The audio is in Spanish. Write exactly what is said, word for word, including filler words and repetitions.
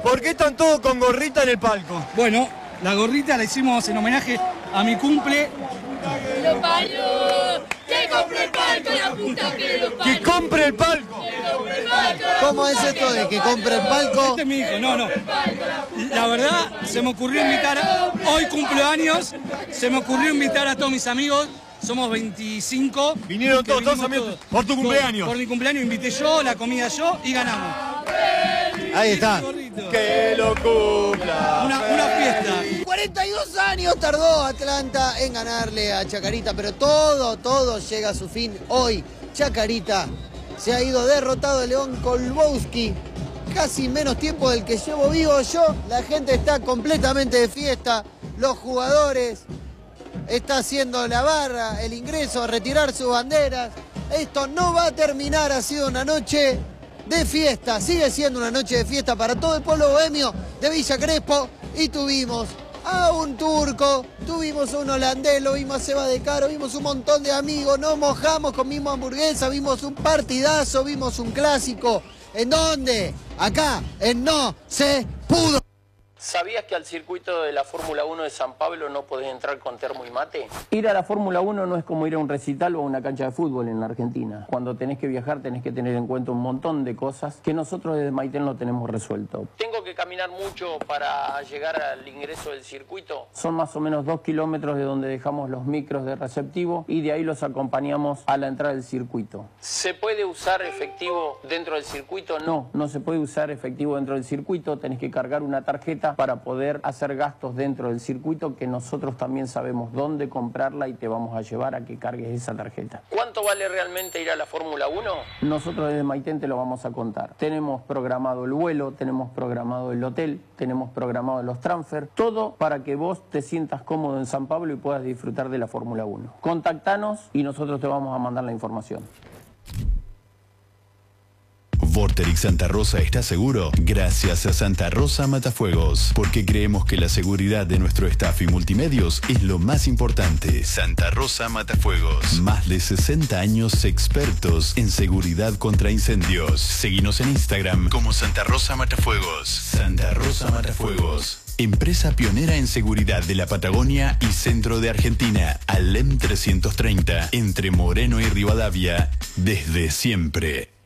¿Por qué están todos con gorrita en el palco? Bueno, la gorrita la hicimos en homenaje a mi cumple. ¡Lo parió! ¡Que compre el palco, la puta que lo parió! ¡Que compre el palco! ¿Cómo es esto de que compre el palco? Este es mi hijo, no, no. La verdad, se me ocurrió invitar, a, hoy cumpleaños, se me ocurrió invitar a todos mis amigos. Somos veinticinco. Vinieron todos, todos amigos. Todos. Por tu cumpleaños. Por, por mi cumpleaños invité yo, la comida yo y ganamos. Ahí está. ¡Que lo cumpla! Una, una fiesta. cuarenta y dos años tardó Atlanta en ganarle a Chacarita, pero todo, todo llega a su fin hoy. Chacarita se ha ido derrotado el León Kolbowski. Casi menos tiempo del que llevo vivo yo. La gente está completamente de fiesta. Los jugadores está haciendo la barra, el ingreso, retirar sus banderas. Esto no va a terminar. Ha sido una noche de fiesta. Sigue siendo una noche de fiesta para todo el pueblo bohemio de Villa Crespo. Y tuvimos a un turco, tuvimos a un holandés, lo vimos a Seba de Caro, vimos un montón de amigos, nos mojamos, comimos hamburguesa, vimos un partidazo, vimos un clásico. ¿En dónde? Acá, en No Se Pudo. ¿Sabías que al circuito de la Fórmula uno de San Pablo no podés entrar con termo y mate? Ir a la Fórmula uno no es como ir a un recital o a una cancha de fútbol en la Argentina. Cuando tenés que viajar tenés que tener en cuenta un montón de cosas que nosotros desde Maitén lo tenemos resuelto. ¿Tengo que caminar mucho para llegar al ingreso del circuito? Son más o menos dos kilómetros de donde dejamos los micros de receptivo y de ahí los acompañamos a la entrada del circuito. ¿Se puede usar efectivo dentro del circuito? No, no se puede usar efectivo dentro del circuito. Tenés que cargar una tarjeta para poder hacer gastos dentro del circuito, que nosotros también sabemos dónde comprarla y te vamos a llevar a que cargues esa tarjeta. ¿Cuánto vale realmente ir a la Fórmula uno? Nosotros desde Maitén te lo vamos a contar. Tenemos programado el vuelo, tenemos programado el hotel, tenemos programado los transfer, todo para que vos te sientas cómodo en San Pablo y puedas disfrutar de la Fórmula uno. Contactanos y nosotros te vamos a mandar la información. Vorterix Santa Rosa está seguro gracias a Santa Rosa Matafuegos, porque creemos que la seguridad de nuestro staff y multimedios es lo más importante. Santa Rosa Matafuegos, más de sesenta años expertos en seguridad contra incendios. Seguinos en Instagram como Santa Rosa Matafuegos. Santa Rosa Matafuegos, empresa pionera en seguridad de la Patagonia y centro de Argentina. Alem trescientos treinta, entre Moreno y Rivadavia, desde siempre.